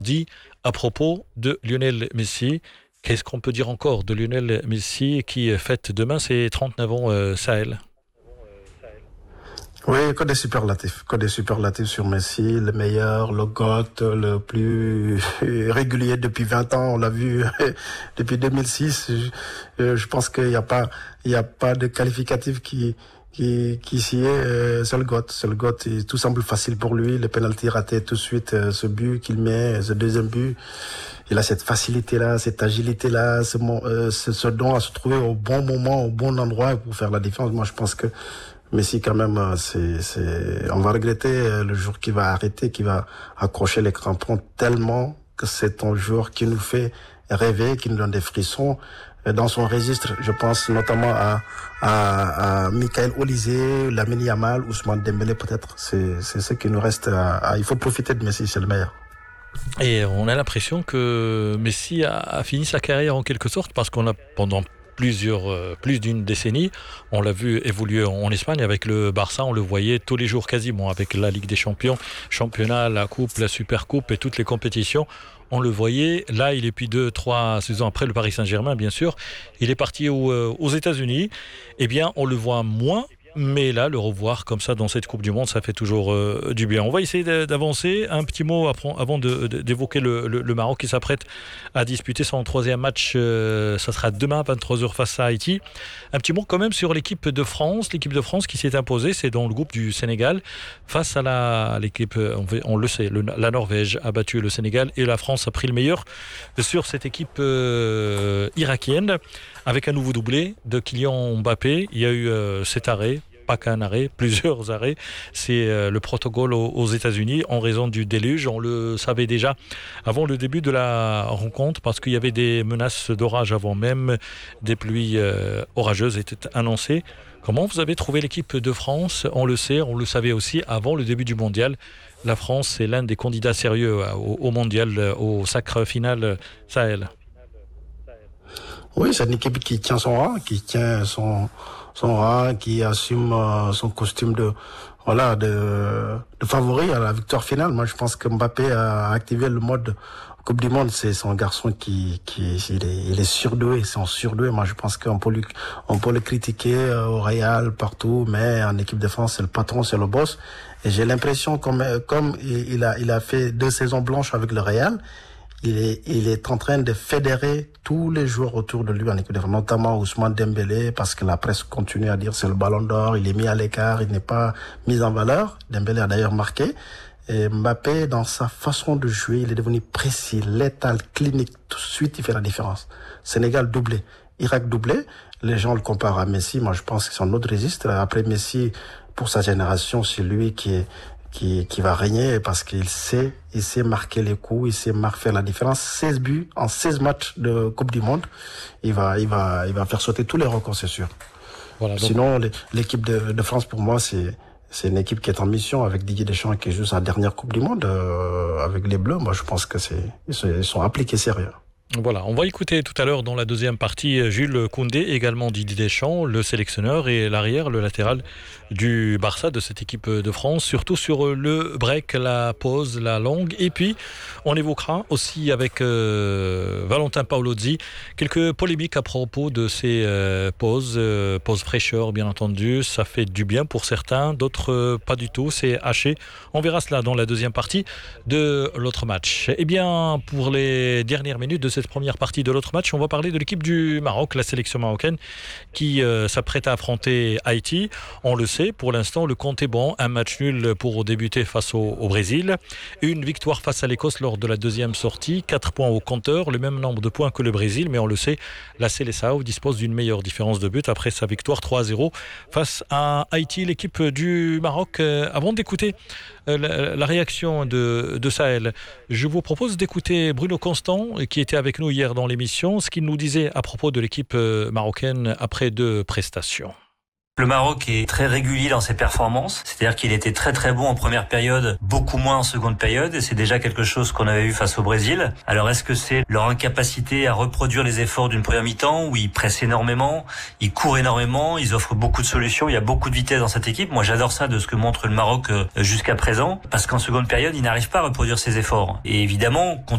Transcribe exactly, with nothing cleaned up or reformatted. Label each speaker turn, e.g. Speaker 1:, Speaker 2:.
Speaker 1: dit à propos de Lionel Messi. Qu'est-ce qu'on peut dire encore de Lionel Messi qui fête demain ses trente-neuf ans, euh, Sahel?
Speaker 2: Oui, que des superlatifs, que des superlatifs sur Messi, le meilleur, le GOAT, le plus régulier depuis vingt ans, on l'a vu depuis deux mille six. Je, je pense qu'il n'y a pas, il y a pas de qualificatif qui, qui, qui s'y est, c'est le GOAT, c'est le GOAT, et tout semble facile pour lui, le penalty raté tout de suite, ce but qu'il met, ce deuxième but, il a cette facilité-là, cette agilité-là, ce, ce, ce don à se trouver au bon moment, au bon endroit pour faire la différence. Moi, je pense que Messi, quand même, c'est, c'est, on va regretter le jour qu'il va arrêter, qu'il va accrocher les crampons tellement que c'est un joueur qui nous fait rêver, qui nous donne des frissons. Dans son registre, je pense notamment à, à, à Michael Olise, Lamine Yamal, Ousmane Dembélé peut-être. C'est, c'est ce qui nous reste à, à, il faut profiter de Messi, c'est le meilleur.
Speaker 1: Et on a l'impression que Messi a, a fini sa carrière en quelque sorte parce qu'on a pendant plusieurs, euh, plus d'une décennie. On l'a vu évoluer en Espagne avec le Barça, on le voyait tous les jours quasiment avec la Ligue des Champions, championnat, la Coupe, la Supercoupe et toutes les compétitions. On le voyait, là il est puis deux, trois saisons après le Paris Saint-Germain bien sûr. Il est parti au, euh, aux États-Unis. Eh bien on le voit moins. Mais là, le revoir comme ça dans cette Coupe du Monde, ça fait toujours euh, du bien. On va essayer d'avancer. Un petit mot avant de, de, d'évoquer le, le, le Maroc qui s'apprête à disputer son troisième match. Euh, ça sera demain à vingt-trois heures face à Haïti. Un petit mot quand même sur l'équipe de France. L'équipe de France qui s'est imposée, c'est dans le groupe du Sénégal. Face à, la, à l'équipe, on, on le sait, le, la Norvège a battu le Sénégal et la France a pris le meilleur sur cette équipe euh, irakienne. Avec un nouveau doublé de Kylian Mbappé. Il y a eu euh, cet arrêt, pas qu'un arrêt, plusieurs arrêts. C'est euh, le protocole aux, aux États-Unis en raison du déluge. On le savait déjà avant le début de la rencontre parce qu'il y avait des menaces d'orage avant même. Des pluies euh, orageuses étaient annoncées. Comment vous avez trouvé l'équipe de France? On le sait, on le savait aussi avant le début du mondial. La France est l'un des candidats sérieux au, au mondial, au sacre final Sahel.
Speaker 2: Oui, c'est une équipe qui tient son rang, qui tient son son rang, qui assume euh, son costume de voilà de de favori à la victoire finale. Moi, je pense que Mbappé a activé le mode Coupe du Monde. C'est son garçon qui qui il est il est surdoué, c'est un surdoué. Moi, je pense qu'on peut lui on peut le critiquer euh, au Real partout, mais en équipe de France, c'est le patron, c'est le boss. Et j'ai l'impression comme comme il, il a il a fait deux saisons blanches avec le Real. Il est, il est en train de fédérer tous les joueurs autour de lui en équipe de France, notamment Ousmane Dembélé, parce que la presse continue à dire c'est le ballon d'or, il est mis à l'écart, il n'est pas mis en valeur. Dembélé a d'ailleurs marqué. Et Mbappé, dans sa façon de jouer, il est devenu précis, létal, clinique. Tout de suite, il fait la différence. Sénégal doublé, Irak doublé. Les gens le comparent à Messi. Moi, je pense que c'est un autre registre. Après Messi, pour sa génération, c'est lui qui est qui qui va régner parce qu'il sait il sait marquer les coups, il sait marquer faire la différence. seize buts en seize matchs de Coupe du Monde. Il va il va il va faire sauter tous les records, c'est sûr. Voilà, donc... Sinon l'équipe de, de France pour moi c'est c'est une équipe qui est en mission avec Didier Deschamps qui joue sa dernière Coupe du Monde euh, avec les Bleus. Moi je pense que c'est ils sont appliqués sérieux.
Speaker 1: Voilà, on va écouter tout à l'heure dans la deuxième partie Jules Koundé, également Didier Deschamps, le sélectionneur et l'arrière, le latéral du Barça, de cette équipe de France, surtout sur le break, la pause, la longue. Et puis, on évoquera aussi avec euh, Valentin Paolozzi quelques polémiques à propos de ces euh, pauses, euh, pauses fraîcheur, bien entendu. Ça fait du bien pour certains, d'autres euh, pas du tout, c'est haché. On verra cela dans la deuxième partie de l'autre match. Eh bien, pour les dernières minutes de cette première partie de l'autre match, on va parler de l'équipe du Maroc, la sélection marocaine qui euh, s'apprête à affronter Haïti. On le sait, pour l'instant, le compte est bon. Un match nul pour débuter face au, au Brésil. Une victoire face à l'Écosse lors de la deuxième sortie. Quatre points au compteur, le même nombre de points que le Brésil. Mais on le sait, la Seleção dispose d'une meilleure différence de but après sa victoire trois à zéro face à Haïti, l'équipe du Maroc. Euh, avant d'écouter euh, la, la réaction de, de Sahel, je vous propose d'écouter Bruno Constant, qui était avec nous hier dans l'émission, ce qu'il nous disait à propos de l'équipe marocaine après deux prestations.
Speaker 3: Le Maroc est très régulier dans ses performances, c'est-à-dire qu'il était très très bon en première période, beaucoup moins en seconde période, et c'est déjà quelque chose qu'on avait vu face au Brésil. Alors est-ce que c'est leur incapacité à reproduire les efforts d'une première mi-temps où ils pressent énormément, ils courent énormément, ils offrent beaucoup de solutions, il y a beaucoup de vitesse dans cette équipe. Moi j'adore ça de ce que montre le Maroc jusqu'à présent, parce qu'en seconde période, ils n'arrivent pas à reproduire ces efforts. Et évidemment,